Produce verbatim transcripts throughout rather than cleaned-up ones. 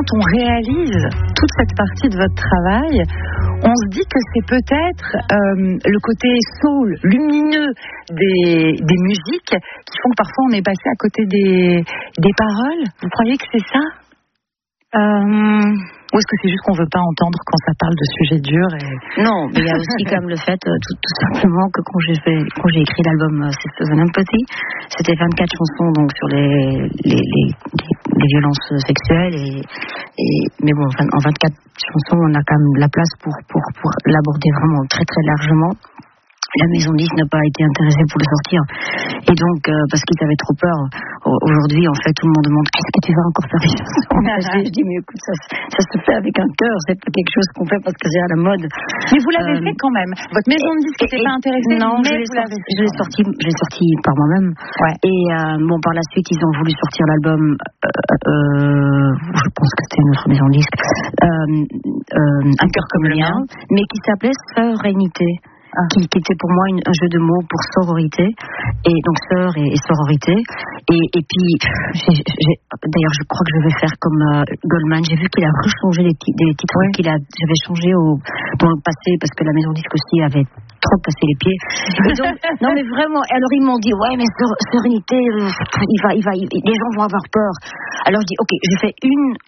quand on réalise toute cette partie de votre travail, on se dit que c'est peut-être euh, le côté soul, lumineux des, des musiques qui font que parfois on est passé à côté des, des paroles. Vous croyez que c'est ça ? Euh... Ou est-ce que c'est juste qu'on ne veut pas entendre quand ça parle de sujets durs et... Non, mais il y a aussi quand même le fait, euh, tout, tout simplement, que quand j'ai, fait, quand j'ai écrit l'album euh, Sisters and Empathy, c'était vingt-quatre chansons donc, sur les, les, les, les, les violences sexuelles. Et, et, mais bon, en vingt-quatre chansons, on a quand même la place pour, pour, pour l'aborder vraiment très très largement. La maison de disque n'a pas été intéressée pour le sortir. Et donc, euh, parce qu'ils avaient trop peur. Aujourd'hui, en fait, tout le monde demande qu'est-ce que tu vas encore faire. je, je dis, mais écoute, ça, ça se fait avec un cœur. C'est pas quelque chose qu'on fait parce que c'est à la mode. Mais vous l'avez euh, fait quand même. Votre maison de disque n'était pas intéressée. Non, mais je l'ai, vous sorti, l'avez je l'ai sorti, je l'ai sorti par moi-même. Ouais. Et euh, bon, par la suite, ils ont voulu sortir l'album. Euh, euh, je pense que c'était une autre maison de disque. Euh, euh, un cœur comme le mien, mais qui s'appelait Sérénité. Ah. Qui, qui était pour moi une, un jeu de mots pour sororité, et donc sœur et, et sororité. Et, et puis, j'ai, j'ai, d'ailleurs, je crois que je vais faire comme euh, Goldman. J'ai vu qu'il a rechangé les, t- des titres ouais. qu'il a, j'avais changé au, dans le passé parce que la maison disque aussi avait trop cassé les pieds. Et donc, non mais vraiment. Alors ils m'ont dit ouais mais sor- sérénité, euh, il va, il va, il, les gens vont avoir peur. Alors je dis ok, j'ai fait une.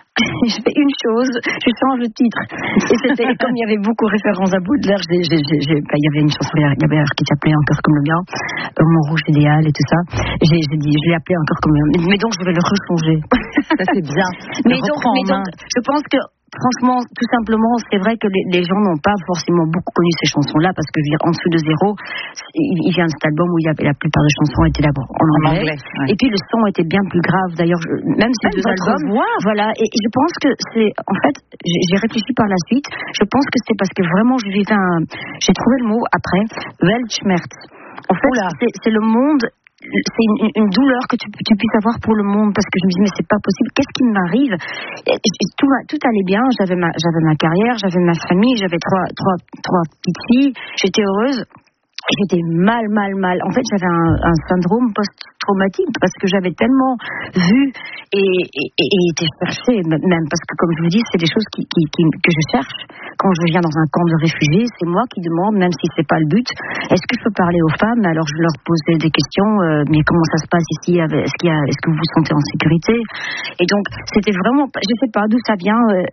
Je fais une chose, je change le titre. Et c'était comme il y avait beaucoup de références à Baudelaire, j'ai, j'ai, j'ai, bah, il y avait une chanson qui s'appelait Encore comme le mien, euh, Mon rouge idéal et tout ça. J'ai, j'ai dit, je l'ai appelé Encore comme le mien. Mais donc je vais le rechanger. Ça c'est bien. mais donc, mais donc, je pense que franchement, tout simplement, c'est vrai que les, les gens n'ont pas forcément beaucoup connu ces chansons-là, parce que je veux dire, en dessous de zéro, il, il vient de cet album où il y avait la plupart des chansons étaient d'abord en anglais, en anglais ouais. Et puis le son était bien plus grave. D'ailleurs, je, même ces même deux albums, voix. Voilà. Et je pense que c'est, en fait, j'ai, j'ai réfléchi par la suite. Je pense que c'est parce que vraiment, je vivais un, j'ai trouvé le mot après, Weltschmerz. En fait, c'est, c'est le monde. C'est une, une douleur que tu, tu puisses avoir pour le monde, parce que je me dis mais c'est pas possible, qu'est-ce qui m'arrive? tout, tout allait bien, j'avais ma, j'avais ma carrière, j'avais ma famille, j'avais trois, trois, trois petites filles, j'étais heureuse. J'étais mal, mal, mal. En fait, j'avais un, un syndrome post-traumatique parce que j'avais tellement vu et, et, et été cherchée, même parce que, comme je vous dis, c'est des choses qui, qui, qui, que je cherche. Quand je viens dans un camp de réfugiés, c'est moi qui demande, même si c'est pas le but, est-ce que je peux parler aux femmes? Alors, je leur posais des questions, euh, mais comment ça se passe ici? Est-ce qu'il y a, est-ce que vous vous sentez en sécurité? Et donc, c'était vraiment, je sais pas d'où ça vient, euh,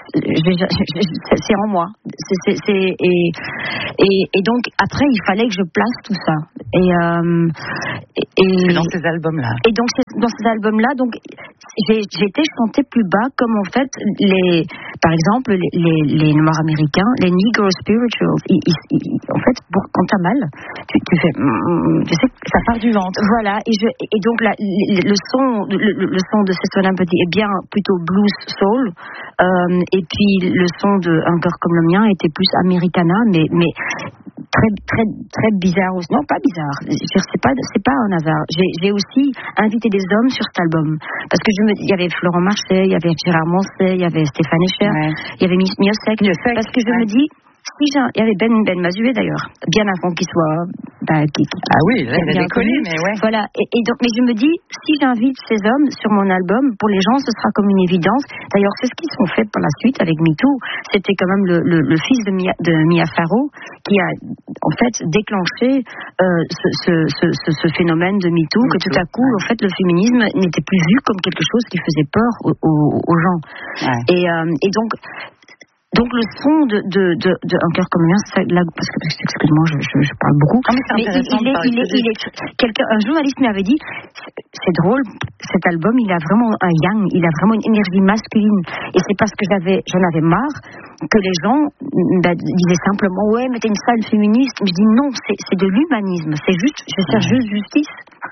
c'est, c'est en moi. C'est, c'est, c'est, et, et, et donc, après, il fallait que je place tout ça. Et, euh, et c'est dans ces albums-là. Et donc dans ces albums-là, donc j'ai, j'ai été chantée plus bas, comme en fait les, par exemple les, les, les Noirs américains, les Negro spirituals. Ils, ils, ils, en fait, pour, quand t'as mal, tu, tu fais, tu sais, ça part du ventre. Voilà. Et, je, et donc la, le, le son, le, le son de Sisters and Empathy est bien plutôt blues soul. Euh, et puis le son de Un cœur comme le mien était plus Americana, mais mais très très très bizarre aussi. Non, pas bizarre. C'est pas c'est pas un hasard. J'ai, j'ai aussi invité des hommes sur cet album parce que je me, il y avait Florent Marchais, il y avait Gérard Moncey, il y avait Stéphane Echer, ouais. Il y avait Miosek. Parce que je ouais. me dis, si j'ai, il y avait Ben Ben Mazué d'ailleurs, bien avant qu'il soit, bah, qui, qui, ah oui, là, il a décollé, mais ouais. Voilà. Et, et donc, mais je me dis, si j'invite ces hommes sur mon album, pour les gens, ce sera comme une évidence. D'ailleurs, c'est ce qu'ils sont fait par la suite avec MeToo. C'était quand même le, le, le fils de Mia, de Mia Farrow qui a en fait déclenché euh, ce, ce, ce, ce, ce phénomène de MeToo, Me que tout à coup, ouais. En fait, le féminisme n'était plus vu comme quelque chose qui faisait peur aux, aux, aux gens. Ouais. Et, euh, et donc. Donc le son de, de, de, de Un cœur comme le mien, là, parce que excuse-moi, je, je, je parle beaucoup. Ah, mais c'est mais il, il, est, il, est, il est, quelqu'un, un journaliste m'avait dit, c'est, c'est drôle, cet album, il a vraiment un yang, il a vraiment une énergie masculine. Et c'est parce que j'avais, j'en avais marre que les gens bah, disaient simplement, ouais, mais t'es une sale féministe. Je dis non, c'est, c'est de l'humanisme, c'est juste, je cherche juste justice.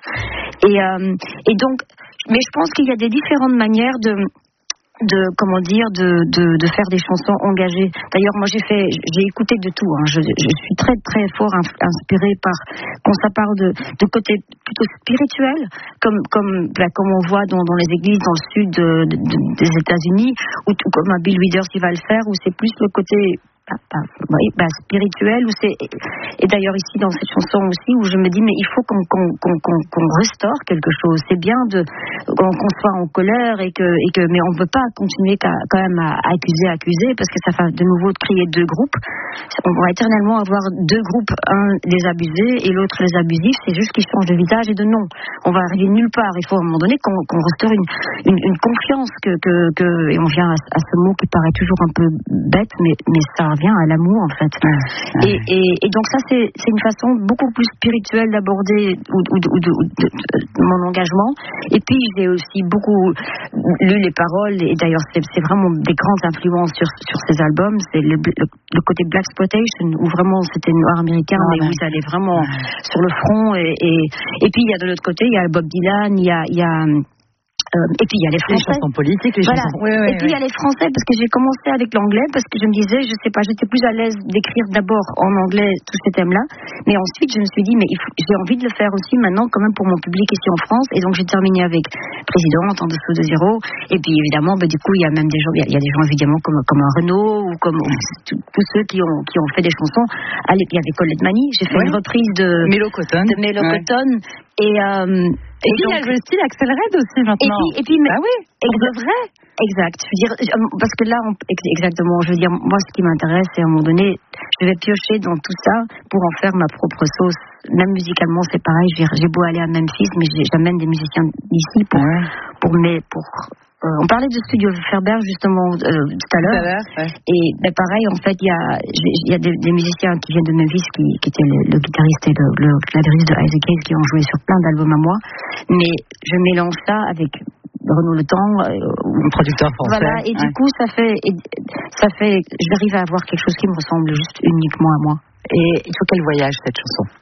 Et, euh, et donc, mais je pense qu'il y a des différentes manières de de comment dire de, de de faire des chansons engagées. D'ailleurs, moi j'ai fait j'ai écouté de tout. Hein. Je, je suis très très fort inspirée par quand ça parle de de côté plutôt spirituel, comme comme là, comme on voit dans dans les églises dans le sud de, de, de, des États-Unis, ou comme un Bill Withers il va le faire, où c'est plus le côté bah, oui, bah, spirituel. Où c'est, et d'ailleurs ici dans cette chanson aussi, où je me dis mais il faut qu'on, qu'on, qu'on, qu'on, qu'on restaure quelque chose. C'est bien de qu'on, qu'on soit en colère et que, et que, mais on ne peut pas continuer qu'à, quand même à, à accuser, accuser, parce que ça fait de nouveau créer deux groupes. On va éternellement avoir deux groupes, un des abusés et l'autre les abusifs. C'est juste qu'ils changent de visage et de nom. On va arriver nulle part. Il faut à un moment donné qu'on, qu'on restaure une, une, une confiance que, que, que, et on vient à, à ce mot qui paraît toujours un peu bête, mais, mais ça revient à l'amour en fait. Ouais. Et, et, et donc ça c'est, c'est une façon beaucoup plus spirituelle d'aborder ou, ou, ou de, ou de, de, de mon engagement. Et puis j'ai aussi beaucoup lu les paroles, et d'ailleurs c'est, c'est vraiment des grandes influences sur, sur ces albums. C'est le, le, le côté Blaxploitation, où vraiment c'était noir américain, oh, mais ouais. où ils allaient vraiment ouais. sur le front. Et, et, et puis il y a de l'autre côté, il y a Bob Dylan, il y a, il y a Euh, et puis il y a les Français. Les chansons politiques, les voilà. chansons. Oui, oui, et puis il oui. y a les Français, parce que j'ai commencé avec l'anglais, parce que je me disais, je sais pas, j'étais plus à l'aise d'écrire d'abord en anglais tous ces thèmes-là, mais ensuite je me suis dit, mais il faut, j'ai envie de le faire aussi maintenant, quand même pour mon public ici en France, et donc j'ai terminé avec Présidente, En dessous de zéro, et puis évidemment, bah, du coup il y a même des gens, il y, y a des gens évidemment comme comme un Renaud ou comme tous, tous ceux qui ont qui ont fait des chansons. Allez, il y avait Colette Mani, j'ai fait oui. une reprise de Mélo Cotton, de Mélo Cotton, ouais. et euh, Et, et puis donc, il y a le style Axel Red aussi maintenant. Et puis, et puis, ah oui, pour de vrai. Exact. Je veux dire, parce que là, on, exactement. Je veux dire, moi, ce qui m'intéresse, c'est à un moment donné, je vais piocher dans tout ça pour en faire ma propre sauce. Même musicalement, c'est pareil. J'ai, j'ai beau aller à Memphis, mais j'amène des musiciens d'ici pour, ouais. pour mes, pour. Euh, on parlait de Studio Ferber justement euh, tout à l'heure. Ouais. Et ben, pareil, en fait, il y a, il y a des, des musiciens qui viennent de Memphis, qui, qui étaient le, le guitariste et le, le clavieriste de Isaac Hayes, qui ont joué sur plein d'albums à moi. Mais je mélange ça avec Renaud Le Temps, euh, un producteur français. Voilà, et ouais. du coup, ça fait, et, ça fait, j'arrive à avoir quelque chose qui me ressemble juste uniquement à moi. Et sur quel voyage cette chanson?